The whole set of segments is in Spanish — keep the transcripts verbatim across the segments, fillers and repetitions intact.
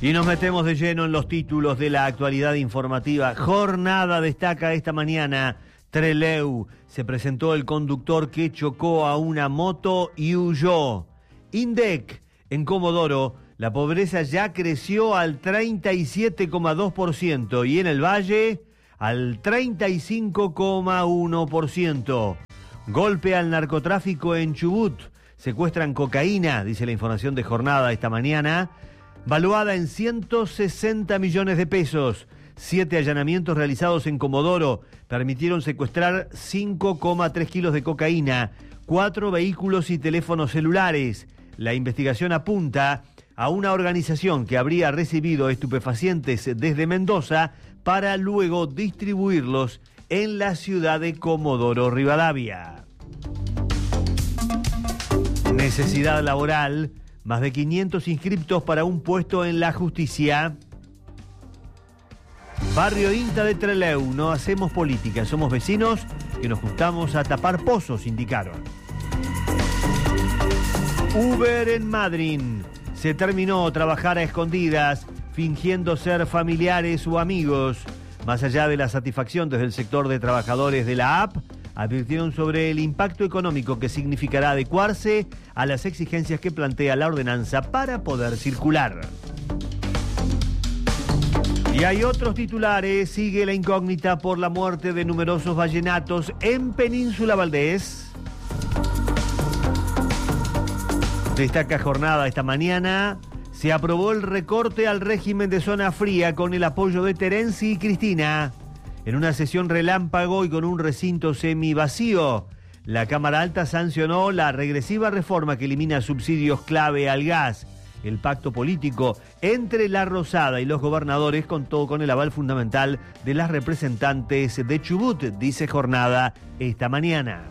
Y nos metemos de lleno en los títulos de la actualidad informativa. Jornada destaca esta mañana. Trelew. Se presentó el conductor que chocó a una moto y huyó. INDEC. En Comodoro, la pobreza ya creció al treinta y siete coma dos por ciento y en el Valle al treinta y cinco coma uno por ciento. Golpe al narcotráfico en Chubut. Secuestran cocaína, dice la información de Jornada esta mañana, valuada en ciento sesenta millones de pesos. Siete allanamientos realizados en Comodoro permitieron secuestrar cinco coma tres kilos de cocaína, cuatro vehículos y teléfonos celulares. La investigación apunta a una organización que habría recibido estupefacientes desde Mendoza para luego distribuirlos en la ciudad de Comodoro Rivadavia. Necesidad laboral, más de quinientos inscriptos para un puesto en la justicia. Barrio INTA de Trelew, no hacemos política, somos vecinos que nos juntamos a tapar pozos, indicaron. Uber en Madryn. Se terminó trabajar a escondidas, fingiendo ser familiares o amigos. Más allá de la satisfacción desde el sector de trabajadores de la app, advirtieron sobre el impacto económico que significará adecuarse a las exigencias que plantea la ordenanza para poder circular. Y hay otros titulares. Sigue la incógnita por la muerte de numerosos vallenatos en Península Valdés. Destaca Jornada esta mañana. Se aprobó el recorte al régimen de zona fría con el apoyo de Terenci y Cristina. En una sesión relámpago y con un recinto semivacío, la Cámara Alta sancionó la regresiva reforma que elimina subsidios clave al gas. El pacto político entre La Rosada y los gobernadores contó con el aval fundamental de las representantes de Chubut, dice Jornada esta mañana.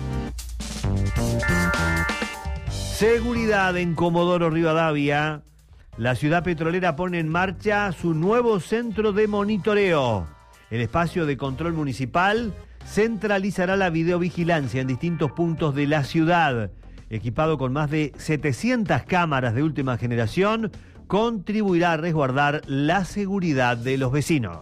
Seguridad en Comodoro Rivadavia. La ciudad petrolera pone en marcha su nuevo centro de monitoreo. El espacio de control municipal centralizará la videovigilancia en distintos puntos de la ciudad. Equipado con más de setecientas cámaras de última generación, contribuirá a resguardar la seguridad de los vecinos.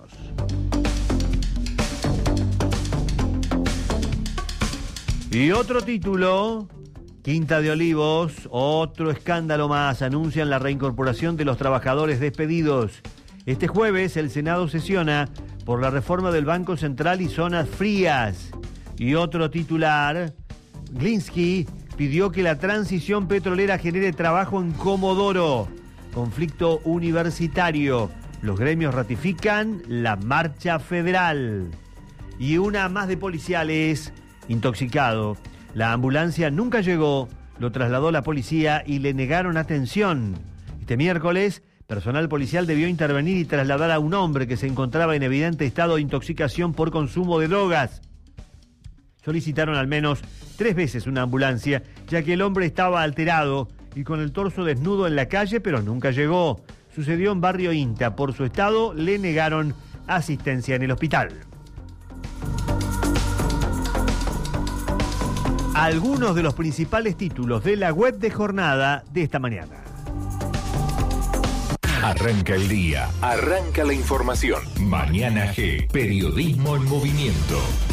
Y otro título, Quinta de Olivos, otro escándalo más. Anuncian la reincorporación de los trabajadores despedidos. Este jueves el Senado sesiona por la reforma del Banco Central y zonas frías. Y otro titular, Glinsky pidió que la transición petrolera genere trabajo en Comodoro. Conflicto universitario. Los gremios ratifican la marcha federal. Y una más de policiales, intoxicado. La ambulancia nunca llegó, lo trasladó la policía y le negaron atención. Este miércoles, personal policial debió intervenir y trasladar a un hombre que se encontraba en evidente estado de intoxicación por consumo de drogas. Solicitaron al menos tres veces una ambulancia, ya que el hombre estaba alterado y con el torso desnudo en la calle, pero nunca llegó. Sucedió en Barrio INTA. Por su estado, le negaron asistencia en el hospital. Algunos de los principales títulos de la web de Jornada de esta mañana. Arranca el día, arranca la información. Mañana G, periodismo en movimiento.